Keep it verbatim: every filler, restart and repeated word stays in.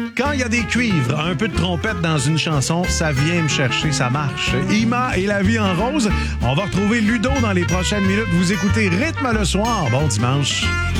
Quand il y a des cuivres, un peu de trompette dans une chanson, ça vient me chercher, ça marche. Ima et la vie en rose. On va retrouver Ludo dans les prochaines minutes. Vous écoutez Rythme le soir. Bon dimanche.